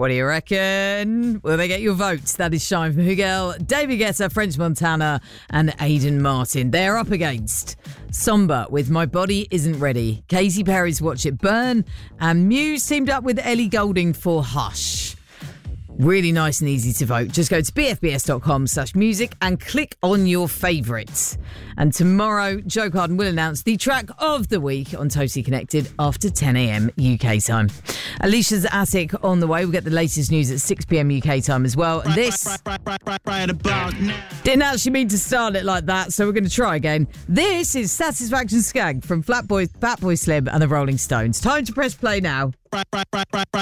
What do you reckon? Will they get your votes? That is Shine from Hugel, David Guetta, French Montana, and Aidan Martin. They're up against Somber with My Body Isn't Ready, Katy Perry's Watch It Burn, and Muse teamed up with Ellie Goulding for Hush. Really nice and easy to vote. Just go to bfbs.com/music and click on your favourites. And tomorrow, Joe Carden will announce the track of the week on Totally Connected after 10 a.m. UK time. Alicia's Attic on the way. We'll get the latest news at 6 p.m. UK time as well. And this didn't actually mean to start it like that, so we're going to try again. This is Satisfaction Skag from Fatboy Slim and the Rolling Stones. Time to press play now.